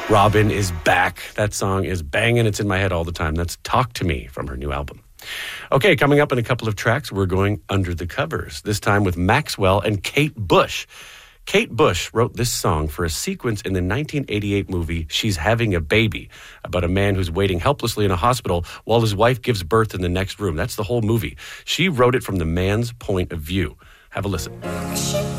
Robyn is back. That song is banging. It's in my head all the time. That's Talk to Me from her new album. Okay, coming up in a couple of tracks, we're going under the covers, this time with Maxwell and Kate Bush. Kate Bush wrote this song for a sequence in the 1988 movie She's Having a Baby, about a man who's waiting helplessly in a hospital while his wife gives birth in the next room. That's the whole movie. She wrote it from the man's point of view. Have a listen.